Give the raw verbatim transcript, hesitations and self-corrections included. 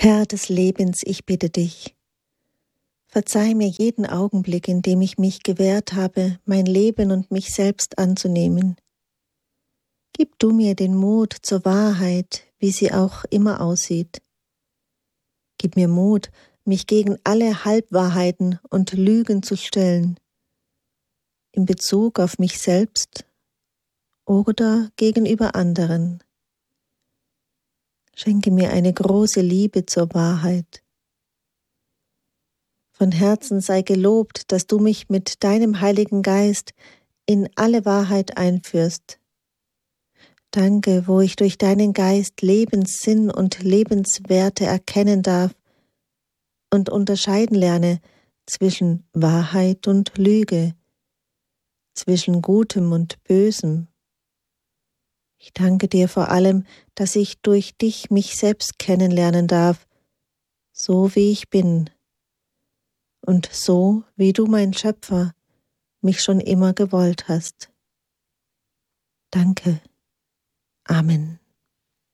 Herr des Lebens, ich bitte dich, verzeih mir jeden Augenblick, in dem ich mich gewehrt habe, mein Leben und mich selbst anzunehmen. Gib du mir den Mut zur Wahrheit, wie sie auch immer aussieht. Gib mir Mut, mich gegen alle Halbwahrheiten und Lügen zu stellen, in Bezug auf mich selbst oder gegenüber anderen. Schenke mir eine große Liebe zur Wahrheit. Von Herzen sei gelobt, dass du mich mit deinem Heiligen Geist in alle Wahrheit einführst. Danke, wo ich durch deinen Geist Lebenssinn und Lebenswerte erkennen darf und unterscheiden lerne zwischen Wahrheit und Lüge, zwischen Gutem und Bösem. Ich danke dir vor allem, dass ich durch dich mich selbst kennenlernen darf, so wie ich bin und so, wie du, mein Schöpfer, mich schon immer gewollt hast. Danke. Amen.